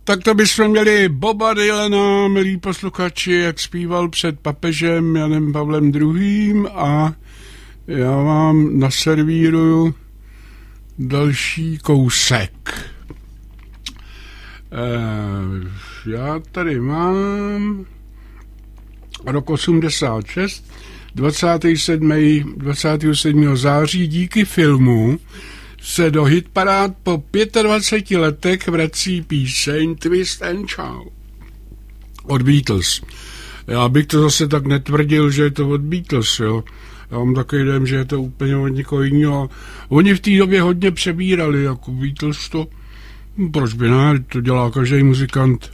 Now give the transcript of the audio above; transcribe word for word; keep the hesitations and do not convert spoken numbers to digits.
Tak to bychom měli Boba Dylana, milí posluchači, jak zpíval před papežem Janem Pavlem druhým. A já vám naservíruju další kousek. E, já tady mám rok osmdesát šest, dvacátého sedmého září díky filmu se do hitparád po dvaceti pěti letech vrací píseň Twist and Shout od Beatles. Já bych to zase tak netvrdil, že je to od Beatles, jo. Já mám takový dojem, že je to úplně od někoho jiného. Oni v té době hodně přebírali, jako Beatles to, proč by ne, to dělá každý muzikant